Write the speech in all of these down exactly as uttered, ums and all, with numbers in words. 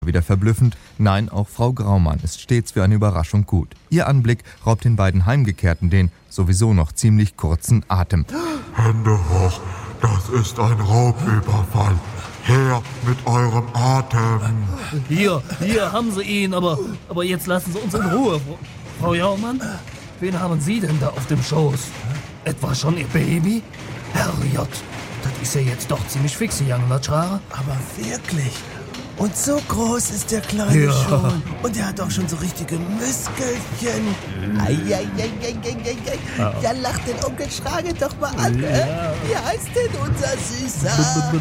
Wieder verblüffend, nein, auch Frau Graumann ist stets für eine Überraschung gut. Ihr Anblick raubt den beiden Heimgekehrten den sowieso noch ziemlich kurzen Atem. Hände hoch, das ist ein Raubüberfall. Her mit eurem Atem. Hier, hier haben Sie ihn, aber, aber jetzt lassen Sie uns in Ruhe. Frau Jaumann, wen haben Sie denn da auf dem Schoß? Etwa schon Ihr Baby? Herrjott, das ist ja jetzt doch ziemlich fix, Young Natschara. Aber wirklich? Und so groß ist der Kleine Ja. schon. Und er hat auch schon so richtige Müskelchen. Eieieiei. Ja, lach den Onkel Schrage doch mal an. Ja. Äh? Wie heißt denn unser Süßer?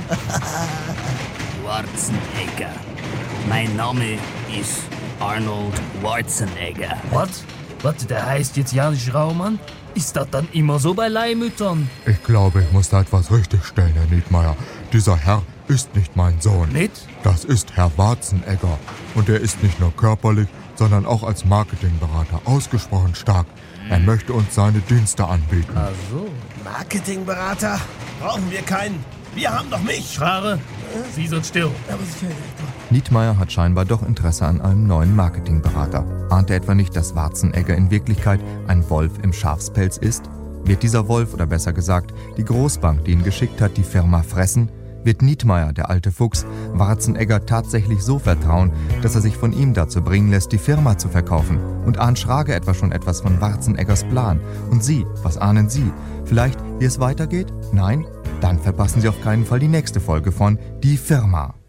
Schwarzenegger. Mein Name ist Arnold Schwarzenegger. Was? Was, der heißt jetzt Janisch Raumann? Ist das dann immer so bei Leihmüttern? Ich glaube, ich muss da etwas richtigstellen, Herr Niedmeier. Dieser Herr ist nicht mein Sohn. Nicht? Das ist Herr Schwarzenegger. Und er ist nicht nur körperlich, sondern auch als Marketingberater ausgesprochen stark. Er möchte uns seine Dienste anbieten. Ach so. Marketingberater? Brauchen wir keinen. Wir haben doch mich. Schrare, Sie sind still. Aber sicher, Direktor. Niedmeier hat scheinbar doch Interesse an einem neuen Marketingberater. Ahnt er etwa nicht, dass Schwarzenegger in Wirklichkeit ein Wolf im Schafspelz ist? Wird dieser Wolf, oder besser gesagt, die Großbank, die ihn geschickt hat, die Firma fressen? Wird Niedmeier, der alte Fuchs, Schwarzenegger tatsächlich so vertrauen, dass er sich von ihm dazu bringen lässt, die Firma zu verkaufen? Und ahnt Schrage etwa schon etwas von Schwarzeneggers Plan? Und Sie, was ahnen Sie? Vielleicht, wie es weitergeht? Nein? Dann verpassen Sie auf keinen Fall die nächste Folge von Die Firma.